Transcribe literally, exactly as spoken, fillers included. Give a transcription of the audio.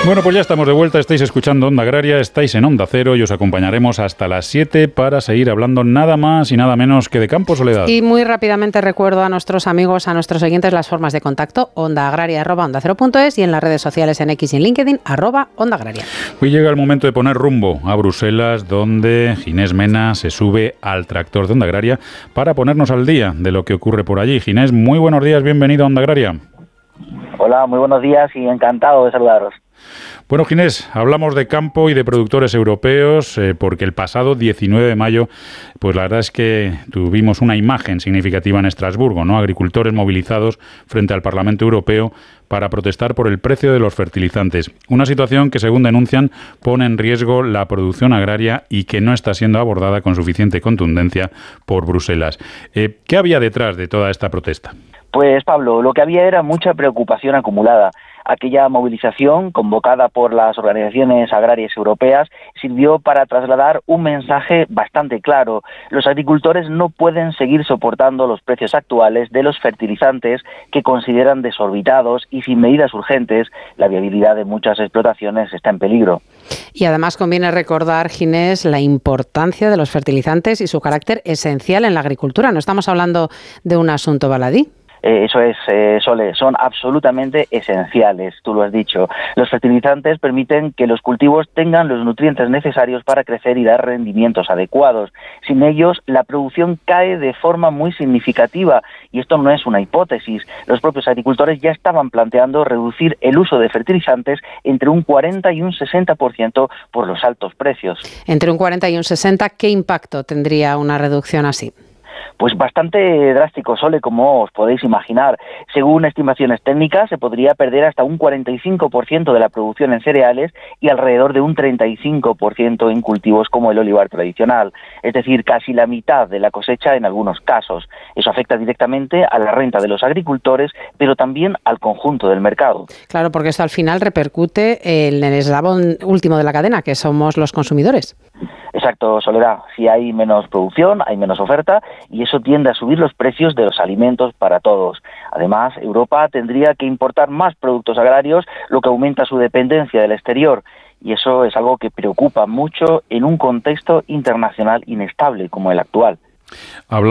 Bueno, pues ya estamos de vuelta, estáis escuchando Onda Agraria, estáis en Onda Cero y os acompañaremos hasta las siete para seguir hablando nada más y nada menos que de campo, Soledad. Y muy rápidamente recuerdo a nuestros amigos, a nuestros oyentes, las formas de contacto: ondaagraria arroba onda cero punto es y en las redes sociales en X y en LinkedIn, arroba Onda Agraria. Hoy llega el momento de poner rumbo a Bruselas, donde Ginés Mena se sube al tractor de Onda Agraria para ponernos al día de lo que ocurre por allí. Ginés, muy buenos días, bienvenido a Onda Agraria. Hola, muy buenos días y encantado de saludaros. Bueno, Ginés, hablamos de campo y de productores europeos eh, porque el pasado diecinueve de mayo, pues la verdad es que tuvimos una imagen significativa en Estrasburgo, ¿no? Agricultores movilizados frente al Parlamento Europeo para protestar por el precio de los fertilizantes. Una situación que, según denuncian, pone en riesgo la producción agraria y que no está siendo abordada con suficiente contundencia por Bruselas. Eh, ¿Qué había detrás de toda esta protesta? Pues, Pablo, lo que había era mucha preocupación acumulada. Aquella movilización, convocada por las organizaciones agrarias europeas, sirvió para trasladar un mensaje bastante claro. Los agricultores no pueden seguir soportando los precios actuales de los fertilizantes que consideran desorbitados y sin medidas urgentes. La viabilidad de muchas explotaciones está en peligro. Y además conviene recordar, Ginés, la importancia de los fertilizantes y su carácter esencial en la agricultura. No estamos hablando de un asunto baladí. Eh, eso es, eh, Sole, son absolutamente esenciales, tú lo has dicho. Los fertilizantes permiten que los cultivos tengan los nutrientes necesarios para crecer y dar rendimientos adecuados. Sin ellos, la producción cae de forma muy significativa y esto no es una hipótesis. Los propios agricultores ya estaban planteando reducir el uso de fertilizantes entre un cuarenta y un sesenta por ciento por los altos precios. Entre un cuarenta y un sesenta, ¿qué impacto tendría una reducción así? Pues bastante drástico, Sole, como os podéis imaginar. Según estimaciones técnicas, se podría perder hasta un cuarenta y cinco por ciento de la producción en cereales y alrededor de un treinta y cinco por ciento en cultivos como el olivar tradicional. Es decir, casi la mitad de la cosecha en algunos casos. Eso afecta directamente a la renta de los agricultores, pero también al conjunto del mercado. Claro, porque esto al final repercute en el eslabón último de la cadena, que somos los consumidores. Exacto, Soledad. Si hay menos producción, hay menos oferta y eso tiende a subir los precios de los alimentos para todos. Además, Europa tendría que importar más productos agrarios, lo que aumenta su dependencia del exterior. Y eso es algo que preocupa mucho en un contexto internacional inestable como el actual. Habla